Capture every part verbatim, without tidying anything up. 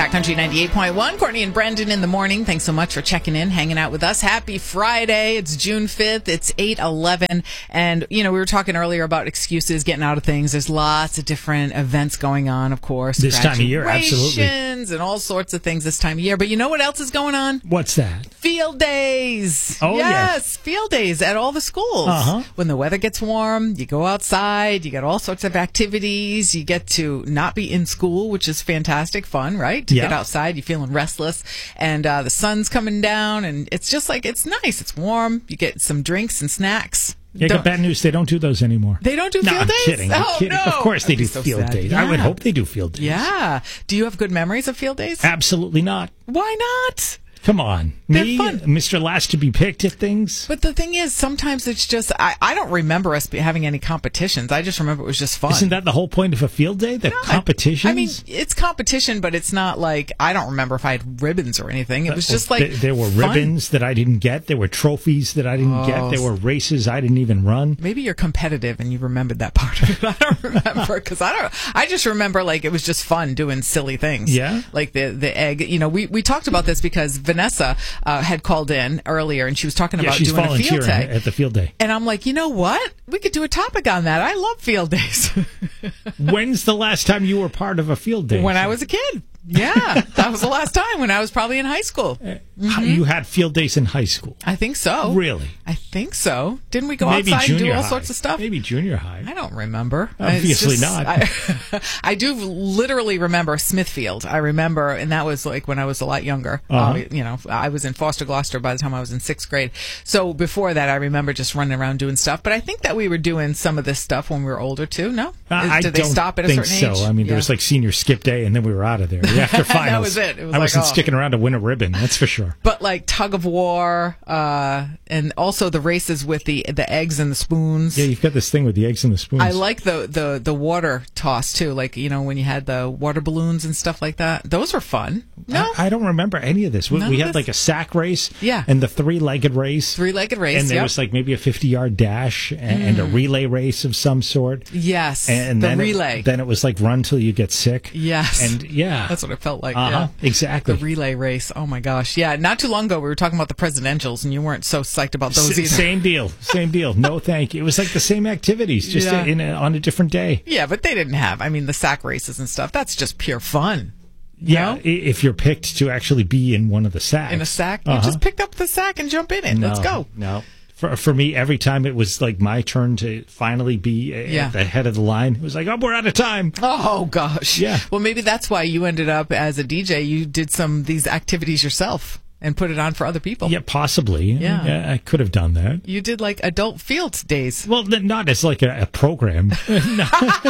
Cat Country ninety-eight point one. Courtney and Brendan in the morning. Thanks so much for checking in, hanging out with us. Happy Friday. It's June fifth. It's eight eleven. And, you know, we were talking earlier about excuses, getting out of things. There's lots of different events going on, of course. This time of year, absolutely. And all sorts of things this time of year. But you know what else is going on? What's that? Field days. Oh, yes. yes. Field days at all the schools. Uh-huh. When the weather gets warm, you go outside, you get all sorts of activities. You get to not be in school, which is fantastic fun, right? To Yeah. get outside, you're feeling restless, and uh, the sun's coming down, and it's just like, it's nice. It's warm. You get some drinks and snacks. Yeah, Don't- got bad news. They don't do those anymore. They don't do no, field I'm days? Kidding. I'm Oh, kidding. no. Of course they That'd do be so field sad. days. I would Yeah. hope they do field days. Yeah. Do you have good memories of field days? Absolutely not. Why not? Come on. They're Me, fun. Mister Last to be picked at things. But the thing is, sometimes it's just, I, I don't remember us be- having any competitions. I just remember it was just fun. Isn't that the whole point of a field day? The competitions? I mean, it's competition, but it's not like, I don't remember if I had ribbons or anything. It was just like, There, there were fun. ribbons that I didn't get. There were trophies that I didn't Oh. get. There were races I didn't even run. Maybe you're competitive and you remembered that part of it. I don't remember because I don't. I just remember like it was just fun doing silly things. Yeah. Like the the egg. You know, we, we talked about this because Vanessa uh, had called in earlier and she was talking Yeah, about she's doing a field volunteering day. at the field day. And I'm like, you know what? We could do a topic on that. I love field days. When's the last time you were part of a field day? When I was a kid. Yeah, that was the last time when I was probably in high school. How- You had field days in high school. I think so. Really? I think so. Didn't we go Maybe outside and do junior all high. sorts of stuff? Maybe junior high. I don't remember. Obviously It's just- not. I, I do literally remember Smithfield. I remember, and that was like when I was a lot younger. Uh-huh. Uh, you know, I was in Foster Gloucester by the time I was in sixth grade. So before that, I remember just running around doing stuff. But I think that we were doing some of this stuff when we were older too. No, Uh, Is- I did they don't stop at a think certain so. age? I mean, there Yeah. was like senior skip day, and then we were out of there after finals. was it. It was I like, wasn't oh. sticking around to win a ribbon. That's for sure. But like tug of war, uh, and also the races with the the eggs and the spoons. Yeah, you've got this thing with the eggs and the spoons. I like the, the, the water toss too, like, you know, when you had the water balloons and stuff like that. Those were fun. No? I, I don't remember any of this. We, None we of had this? like a sack race, Yeah. and the three-legged race, Three-legged race, and there yep. was like maybe a fifty-yard dash and, and a relay race of some sort. Yes, And the then relay. It, then it was like run till you get sick. Yes. And yeah, That's what it felt like. Uh-huh, Yeah. exactly. The relay race. Oh my gosh. Yeah. Not too long ago, we were talking about the presidentials, and you weren't so psyched about those S- either. Same deal. Same deal. No, thank you. It was like the same activities, just Yeah. in a, on a different day. Yeah, but they didn't have. I mean, the sack races and stuff. That's just pure fun. Yeah, No? i- if you're picked to actually be in one of the sacks. In a sack, you Uh-huh. just pick up the sack and jump in it. No, Let's go. No. For, for me, every time it was like my turn to finally be a- Yeah. at the head of the line, it was like, oh, we're out of time. Oh gosh. Yeah. Well, maybe that's why you ended up as a D J. You did some of these activities yourself and put it on for other people. Yeah, possibly. Yeah. I could have done that. You did like adult field days. Well, th- not as like a, a program. No.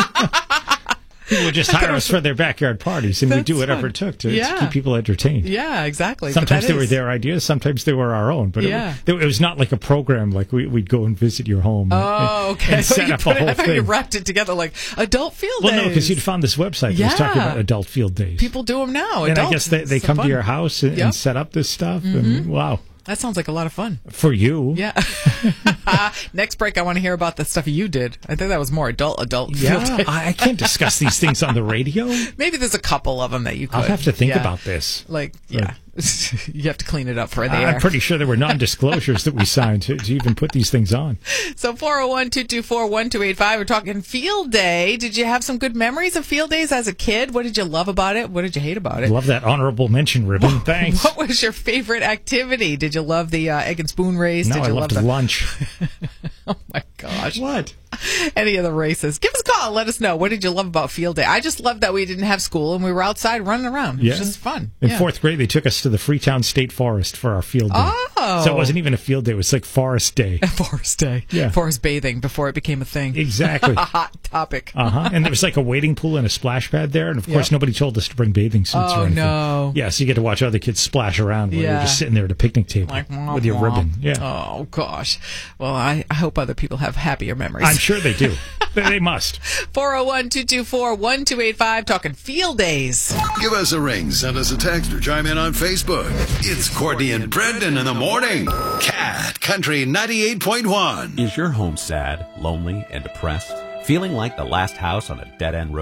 People would just hire us for their backyard parties, and we'd do That's whatever fun. it took to, to Yeah. keep people entertained. Yeah, exactly. But Sometimes that they were is- their ideas, sometimes they were our own. But Yeah. it, was, it was not like a program like we, we'd go and visit your home. Oh, and, okay. and So set you up put a it, whole I thought you thing. wrapped it together like adult field Well, days. no, because you'd found this website that was talking Yeah. about adult field days. People do them now. and I adults. guess they, they It's come fun. to your house and, Yep. and set up this stuff. And wow, That sounds like a lot of fun. for you. Yeah. Next break, I want to hear about the stuff you did. I think that was more adult, adult field Yeah, days. I, I can't discuss these things on the radio. Maybe there's a couple of them that you could. I'll have to think Yeah. about this. Like, yeah. You have to clean it up for the I'm air. pretty sure there were non-disclosures that we signed to, to even put these things on. So four oh one, two two four, one two eight five. We're talking field day. Did you have some good memories of field days as a kid? What did you love about it? What did you hate about it? Love that honorable mention ribbon. Thanks. What was your favorite activity? Did you love the uh, egg and spoon race? No, Did I you loved love the... lunch. Oh my gosh. What? Any of the races. Give us a call. Let us know. What did you love about field day? I just loved that we didn't have school and we were outside running around. It was Yeah. just fun. In Yeah. fourth grade, they took us to the Freetown State Forest for our field day. Oh. So it wasn't even a field day. It was like Forest Day. Forest day. Yeah. Forest bathing before it became a thing. Exactly. A hot topic. Uh-huh. And there was like a wading pool and a splash pad there. And of course, Yep. nobody told us to bring bathing suits Oh, or anything. no. Yeah, so you get to watch other kids splash around while Yeah. you're just sitting there at a picnic table Like, womp, with your womp. ribbon. Yeah. Oh, gosh. Well, I, I hope other people have happier memories. I'm sure they do. they, they must. four oh one, two two four, one two eight five, talking field days. Give us a ring, send us a text, or chime in on Facebook. It's Courtney and Brendan in the morning. Cat Country ninety-eight point one. Is your home sad, lonely, and depressed? Feeling like the last house on a dead-end road?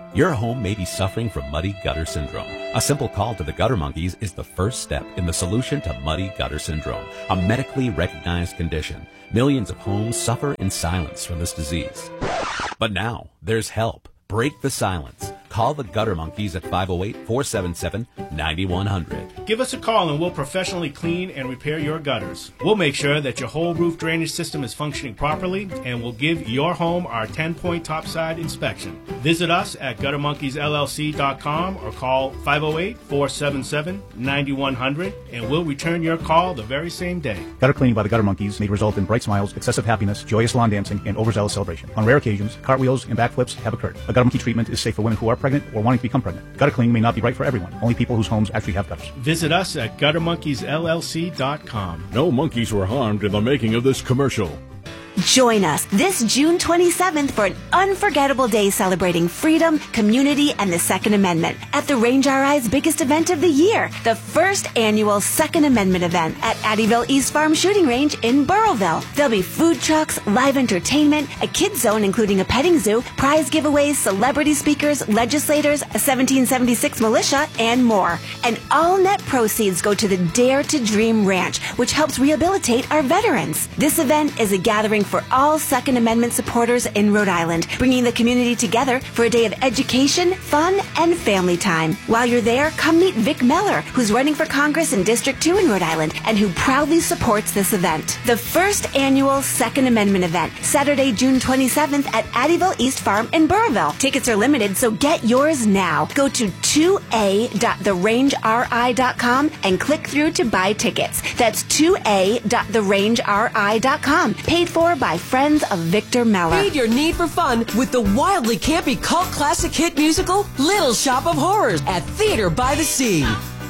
Your home may be suffering from muddy gutter syndrome. A simple call to the Gutter Monkeys is the first step in the solution to muddy gutter syndrome, a medically recognized condition. Millions of homes suffer in silence from this disease. But now, there's help. Break the silence. Call the Gutter Monkeys at five oh eight, four seven seven, nine one zero zero. Give us a call and we'll professionally clean and repair your gutters. We'll make sure that your whole roof drainage system is functioning properly, and we'll give your home our ten-point topside inspection. Visit us at gutter monkeys l l c dot com or call five oh eight, four seven seven, nine one zero zero and we'll return your call the very same day. Gutter cleaning by the Gutter Monkeys may result in bright smiles, excessive happiness, joyous lawn dancing, and overzealous celebration. On rare occasions, cartwheels and backflips have occurred. A Gutter Monkey treatment is safe for women who are pregnant or wanting to become pregnant. Gutter cleaning may not be right for everyone. Only people whose homes actually have gutters. Visit us at gutter monkeys l l c dot com. No monkeys were harmed in the making of this commercial. Join us this June twenty-seventh for an unforgettable day celebrating freedom, community, and the Second Amendment at the Range R I's biggest event of the year, the first annual Second Amendment event at Addyville East Farm Shooting Range in Burrillville. There'll be food trucks, live entertainment, a kids zone including a petting zoo, prize giveaways, celebrity speakers, legislators, a seventeen seventy-six militia, and more. And all net proceeds go to the Dare to Dream Ranch, which helps rehabilitate our veterans. This event is a gathering for all Second Amendment supporters in Rhode Island, bringing the community together for a day of education, fun, and family time. While you're there, come meet Vic Meller, who's running for Congress in District two in Rhode Island and who proudly supports this event. The first annual Second Amendment event, Saturday, June twenty-seventh at Addyville East Farm in Burrillville. Tickets are limited, so get yours now. Go to two a dot the range r i dot com and click through to buy tickets. That's two a dot the range r i dot com. Paid for by friends of Victor Meller. Feed your need for fun with the wildly campy cult classic hit musical Little Shop of Horrors at Theater by the Sea.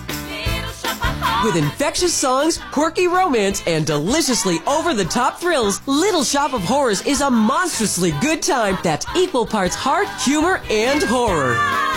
With infectious songs, quirky romance, and deliciously over-the-top thrills, Little Shop of Horrors is a monstrously good time that's equal parts heart, humor, and horror.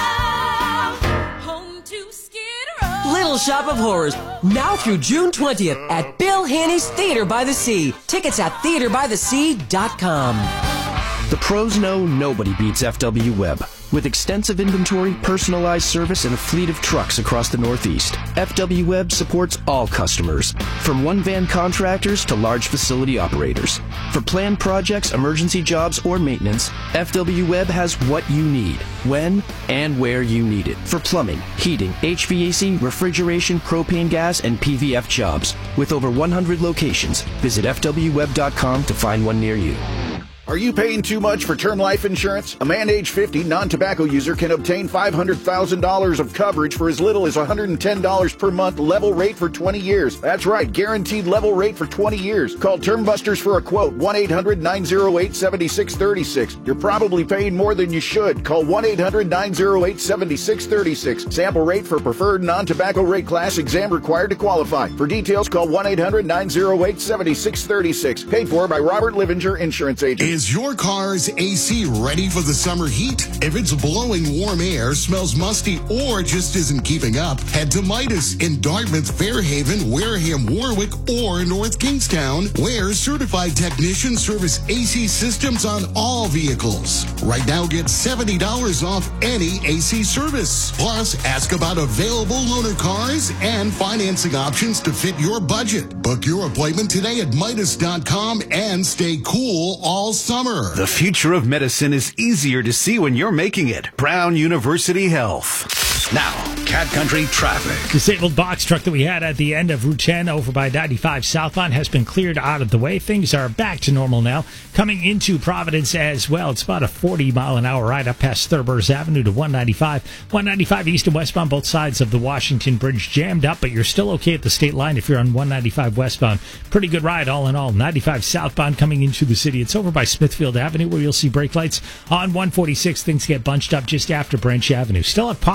Little Shop of Horrors, now through June twentieth at Bill Haney's Theater by the Sea. Tickets at theater by the sea dot com. The pros know nobody beats F W Web. With extensive inventory, personalized service, and a fleet of trucks across the Northeast, F W Web supports all customers, from one-van contractors to large facility operators. For planned projects, emergency jobs, or maintenance, F W Web has what you need, when and where you need it. For plumbing, heating, H V A C, refrigeration, propane gas, and P V F jobs. With over one hundred locations, visit f w web dot com to find one near you. Are you paying too much for term life insurance? A man age fifty, non-tobacco user can obtain five hundred thousand dollars of coverage for as little as one hundred ten dollars per month, level rate for twenty years. That's right, guaranteed level rate for twenty years. Call Term Busters for a quote, one eight hundred, nine oh eight, seven six three six. You're probably paying more than you should. Call one eight hundred, nine oh eight, seven six three six. Sample rate for preferred non-tobacco rate class, exam required to qualify. For details, call one eight hundred, nine oh eight, seven six three six. Paid for by Robert Livinger, Insurance Agent. Is your car's A C ready for the summer heat? If it's blowing warm air, smells musty, or just isn't keeping up, head to Midas in Dartmouth, Fairhaven, Wareham, Warwick, or North Kingstown, where certified technicians service A C systems on all vehicles. Right now, get seventy dollars off any A C service. Plus, ask about available loaner cars and financing options to fit your budget. Book your appointment today at Midas dot com and stay cool all summer. The future of medicine is easier to see when you're making it. Brown University Health. Now, Cat Country traffic. Disabled box truck that we had at the end of Route ten over by ninety-five southbound has been cleared out of the way. Things are back to normal now. Coming into Providence as well, it's about a forty mile an hour ride up past Thurber's Avenue to one ninety-five. one ninety-five east and westbound, both sides of the Washington Bridge jammed up, but you're still okay at the state line if you're on one ninety-five westbound. Pretty good ride all in all. ninety-five southbound coming into the city. It's over by Smithfield Avenue where you'll see brake lights. On one forty-six, things get bunched up just after Branch Avenue. Still have pockets on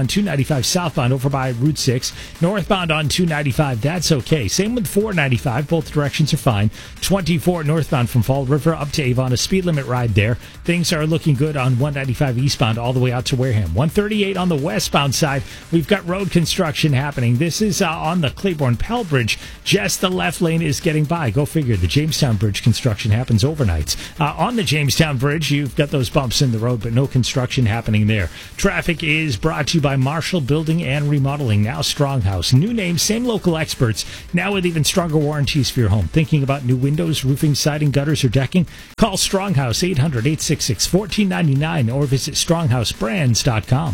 two ninety-five southbound over by Route six. Northbound on two ninety-five, that's okay. Same with four ninety-five. Both directions are fine. twenty-four northbound from Fall River up to Avon. A speed limit ride there. Things are looking good on one ninety-five eastbound all the way out to Wareham. one thirty-eight on the westbound side. We've got road construction happening. This is uh, on the Claiborne-Pell Bridge. Just the left lane is getting by. Go figure. The Jamestown Bridge construction happens overnights. Uh, on the Jamestown Bridge, you've got those bumps in the road, but no construction happening there. Traffic is brought to you by Marshall Building and Remodeling, now Stronghouse. New name, same local experts, now with even stronger warranties for your home. Thinking about new windows, roofing, siding, gutters, or decking? Call Stronghouse, eight hundred, eight six six, one four nine nine, or visit stronghouse brands dot com.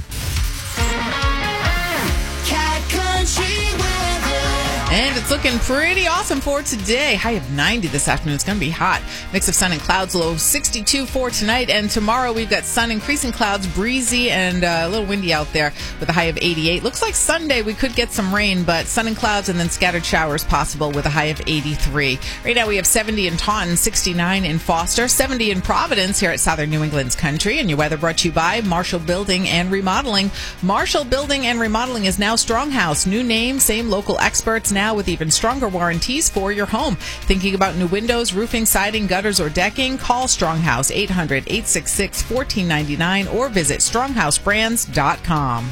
And it's looking pretty awesome for today. High of ninety this afternoon. It's going to be hot. Mix of sun and clouds, low sixty-two for tonight. And tomorrow we've got sun, increasing clouds, breezy, and uh, a little windy out there with a high of eighty-eight. Looks like Sunday we could get some rain, but sun and clouds and then scattered showers possible with a high of eighty-three. Right now we have seventy in Taunton, sixty-nine in Foster, seventy in Providence here at Southern New England's Country. And your weather brought to you by Marshall Building and Remodeling. Marshall Building and Remodeling is now Stronghouse. New name, same local experts now with even stronger warranties for your home. Thinking about new windows, roofing, siding, gutters, or decking? Call Stronghouse, eight hundred, eight six six, one four nine nine, or visit stronghouse brands dot com.